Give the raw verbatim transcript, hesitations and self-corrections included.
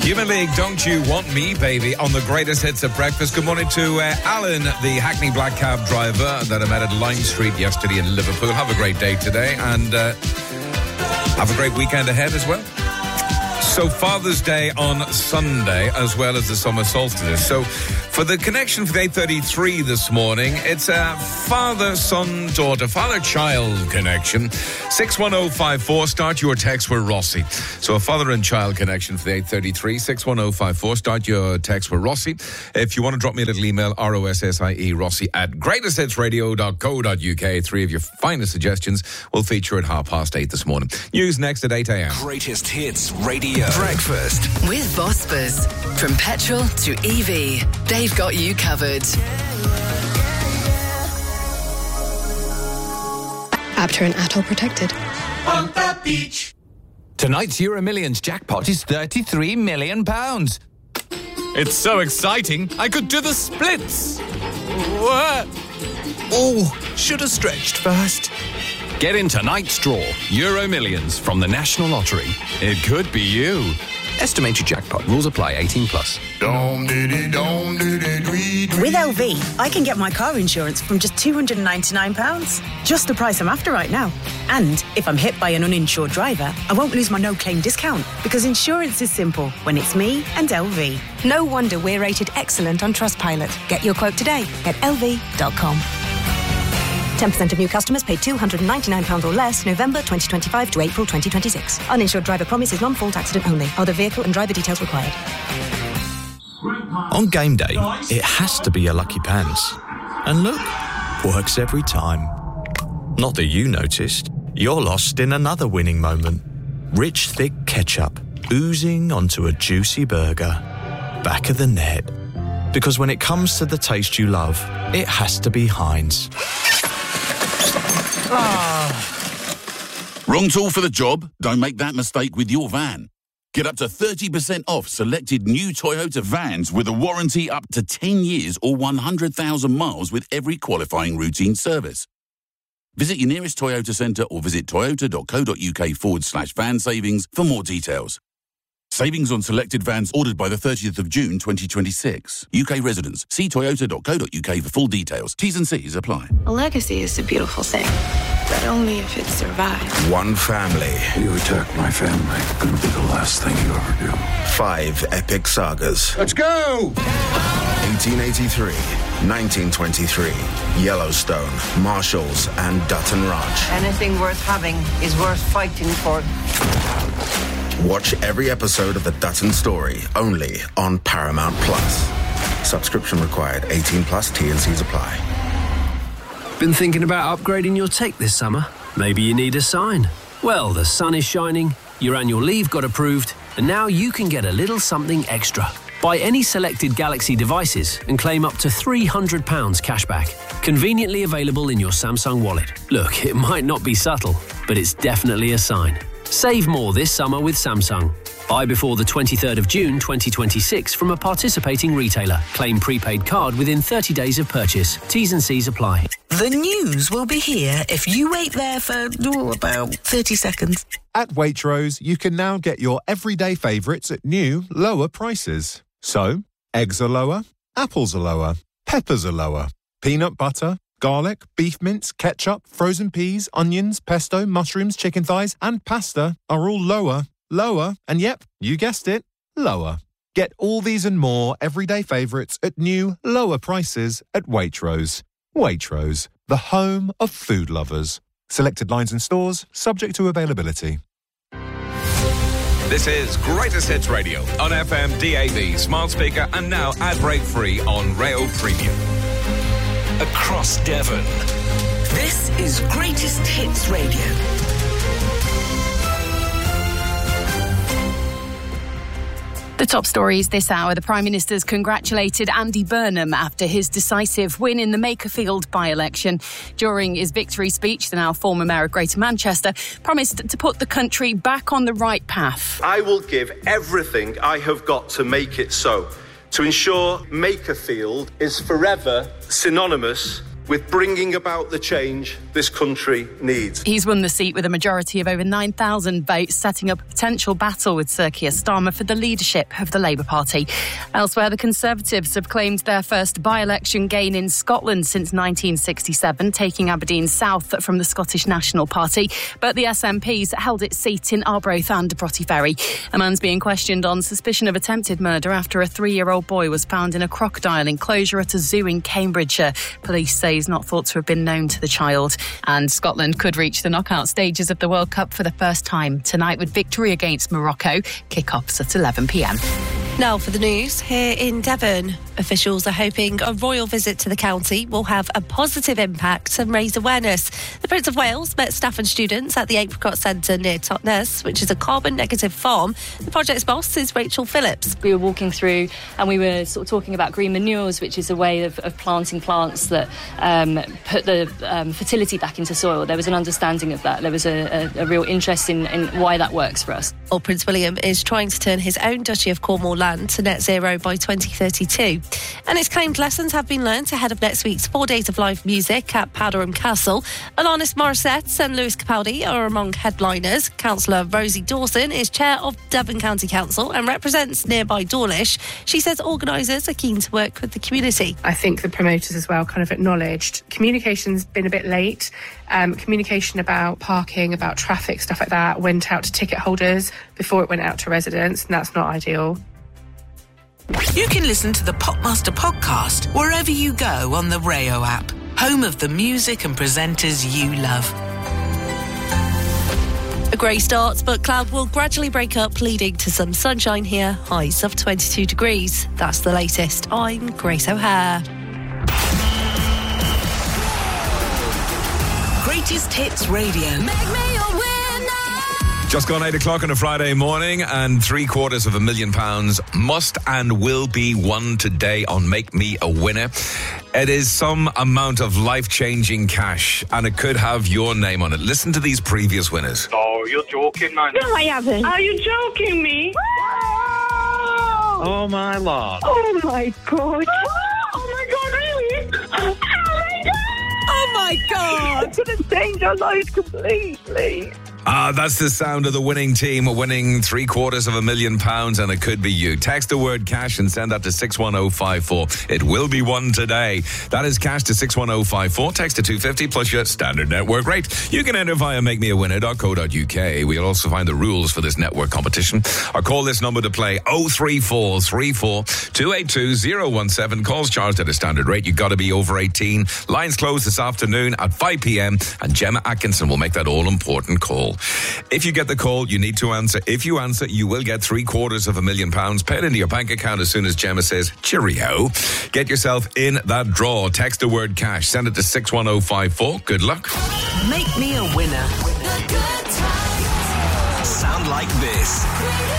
Human League, Don't You Want Me, Baby, on the greatest hits at breakfast. Good morning to uh, Alan, the Hackney Black Cab driver that I met at Lime Street yesterday in Liverpool. Have a great day today and uh, have a great weekend ahead as well. So Father's Day on Sunday, as well as the summer solstice. So for the connection for the eight thirty-three this morning, it's a father-son-daughter, father-child connection. six one oh five four, start your text with Rossi. So a father and child connection for the eight thirty-three, six one oh five four, start your text with Rossi. If you want to drop me a little email, R O S S I E, Rossi at greatest hits radio dot co dot U K. Three of your finest suggestions will feature at half past eight this morning. News next at eight a.m. Greatest Hits Radio. Breakfast. With Vospers. From petrol to E V, they've got you covered. Apter and Atoll protected. On the beach. Tonight's Euro Millions jackpot is thirty-three million pounds. It's so exciting, I could do the splits. What? Oh, should have stretched first. Get in tonight's draw, Euro Millions from the National Lottery. It could be you. Estimated jackpot. Rules apply. eighteen plus. With L V, I can get my car insurance from just two hundred ninety-nine pounds. Just the price I'm after right now. And if I'm hit by an uninsured driver, I won't lose my no-claim discount because insurance is simple when it's me and L V. No wonder we're rated excellent on Trustpilot. Get your quote today at L V dot com. ten percent of new customers paid two hundred ninety-nine pounds or less November twenty twenty-five to April twenty twenty-six. Uninsured driver promise is non-fault accident only. Other vehicle and driver details required. On game day, it has to be your lucky pants. And look, works every time. Not that you noticed. You're lost in another winning moment. Rich, thick ketchup oozing onto a juicy burger. Back of the net. Because when it comes to the taste you love, it has to be Heinz. Ah. Wrong tool for the job? Don't make that mistake with your van. Get up to thirty percent off selected new Toyota vans with a warranty up to ten years or one hundred thousand miles with every qualifying routine service. Visit your nearest Toyota centre or visit toyota.co.uk forward slash van savings for more details. Savings on selected vans ordered by the thirtieth of June twenty twenty-six. U K residents, see toyota.co.uk for full details. T's and C's apply. A legacy is a beautiful thing, but only if it survives. One family. You attack my family, it'll be the last thing you ever do. Five epic sagas. Let's go! eighteen eighty-three, nineteen twenty-three, Yellowstone, Marshalls, and Dutton Ranch. Anything worth having is worth fighting for. Watch every episode of The Dutton Story, only on Paramount Plus. Subscription required. eighteen plus. T and C's apply. Been thinking about upgrading your tech this summer? Maybe you need a sign. Well, the sun is shining, your annual leave got approved, and now you can get a little something extra. Buy any selected Galaxy devices and claim up to three hundred pounds cashback. Conveniently available in your Samsung wallet. Look, it might not be subtle, but it's definitely a sign. Save more this summer with Samsung. Buy before the twenty-third of June twenty twenty-six from a participating retailer. Claim prepaid card within thirty days of purchase. T's and C's apply. The news will be here if you wait there for oh, about thirty seconds. At Waitrose, you can now get your everyday favourites at new, lower prices. So, eggs are lower, apples are lower, peppers are lower, peanut butter, garlic, beef mince, ketchup, frozen peas, onions, pesto, mushrooms, chicken thighs, and pasta are all lower, lower, and yep, you guessed it, lower. Get all these and more everyday favourites at new, lower prices at Waitrose. Waitrose, the home of food lovers. Selected lines and stores, subject to availability. This is Greatest Hits Radio on F M, D A B, smart speaker, and now ad break free on Rail Premium. Across Devon. This is Greatest Hits Radio. The top stories this hour. The Prime Minister's congratulated Andy Burnham after his decisive win in the Makerfield by-election. During his victory speech, the now former Mayor of Greater Manchester promised to put the country back on the right path. I will give everything I have got to make it so, to ensure Makerfield is forever synonymous with bringing about the change this country needs. He's won the seat with a majority of over nine thousand votes, setting up a potential battle with Sir Keir Starmer for the leadership of the Labour Party. Elsewhere, the Conservatives have claimed their first by-election gain in Scotland since nineteen sixty-seven, taking Aberdeen South from the Scottish National Party. But the S N P's held its seat in Arbroath and Broughty Ferry. A man's being questioned on suspicion of attempted murder after a three-year-old boy was found in a crocodile enclosure at a zoo in Cambridgeshire. Police say he's not thought to have been known to the child. And Scotland could reach the knockout stages of the World Cup for the first time tonight with victory against Morocco. Kick-offs at eleven p.m. Now for the news. Here in Devon, officials are hoping a royal visit to the county will have a positive impact and raise awareness. The Prince of Wales met staff and students at the Apricot Centre near Totnes, which is a carbon-negative farm. The project's boss is Rachel Phillips. We were walking through and we were sort of talking about green manures, which is a way of, of planting plants that um, put the um, fertility back into soil. There was an understanding of that. There was a, a, a real interest in, in why that works for us. Well, Prince William is trying to turn his own Duchy of Cornwall land to net zero by twenty thirty-two. And it's claimed lessons have been learnt ahead of next week's four days of live music at Powderham Castle. Alanis Morissette and Lewis Capaldi are among headliners. Councillor Rosie Dawson is chair of Devon County Council and represents nearby Dawlish. She says organisers are keen to work with the community. I think the promoters as well kind of acknowledged communication's been a bit late. Um, communication about parking, about traffic, stuff like that went out to ticket holders before it went out to residents, and that's not ideal. You can listen to the Popmaster podcast wherever you go on the Rayo app, home of the music and presenters you love. A grey start, but cloud will gradually break up, leading to some sunshine here, highs of twenty-two degrees. That's the latest. I'm Grace O'Hare. Greatest Hits Radio. Make me a winner. Just gone eight o'clock on a Friday morning, and three quarters of a million pounds must and will be won today on Make Me a Winner. It is some amount of life-changing cash, and it could have your name on it. Listen to these previous winners. Oh, you're joking, man. No, I haven't. Are you joking me? Oh, my Lord. Oh, my God. Oh, my God, really? Oh, my God. Oh, my God. It's going to change our lives completely. Ah, that's the sound of the winning team winning three quarters of a million pounds, and it could be you. Text the word cash and send that to six one oh five four. It will be won today. That is cash to six one oh five four. Text to two fifty plus your standard network rate. You can enter via make me a winner dot co dot uk. We'll also find the rules for this network competition. Or call this number to play oh three four three four two eight two oh one seven. Calls charged at a standard rate. You've got to be over eighteen. Lines closed this afternoon at five p.m. and Gemma Atkinson will make that all-important call. If you get the call, you need to answer. If you answer, you will get three quarters of a million pounds paid into your bank account as soon as Gemma says, cheerio. Get yourself in that draw. Text the word cash. Send it to six one oh five four. Good luck. Make me a winner. Sound like this.